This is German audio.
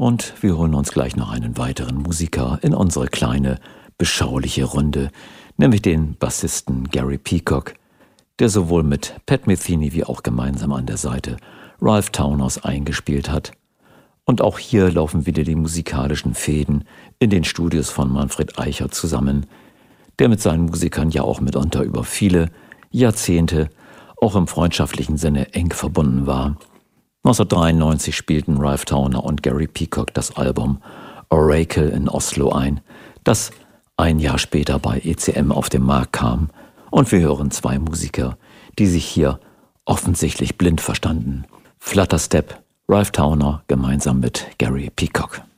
Und wir holen uns gleich noch einen weiteren Musiker in unsere kleine, beschauliche Runde, nämlich den Bassisten Gary Peacock, der sowohl mit Pat Metheny wie auch gemeinsam an der Seite Ralph Towers eingespielt hat. Und auch hier laufen wieder die musikalischen Fäden in den Studios von Manfred Eicher zusammen, der mit seinen Musikern ja auch mitunter über viele Jahrzehnte auch im freundschaftlichen Sinne eng verbunden war. 1993 spielten Ralph Towner und Gary Peacock das Album Oracle in Oslo ein, das ein Jahr später bei ECM auf den Markt kam. Und wir hören zwei Musiker, die sich hier offensichtlich blind verstanden. Flutterstep, Ralph Towner gemeinsam mit Gary Peacock.